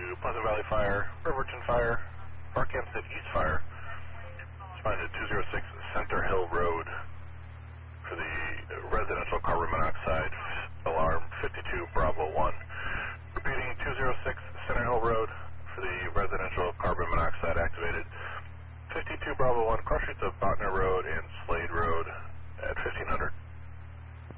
Pleasant Valley Fire, Riverton Fire, Barkhamsted East Fire. Responding to 206 Center Hill Road for the residential carbon monoxide alarm 52 Bravo 1. Repeating 206 Center Hill Road for the residential carbon monoxide activated 52 Bravo 1, cross streets of Botner Road and Slade Road at 1500.